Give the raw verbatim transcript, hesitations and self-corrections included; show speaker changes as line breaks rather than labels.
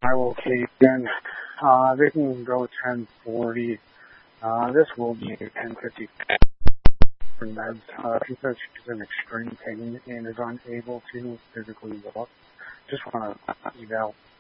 my location. Uh, they can go ten forty. Uh, this will be ten fifty for meds. Uh, she says she's in extreme pain and is unable to physically walk. Just want to eval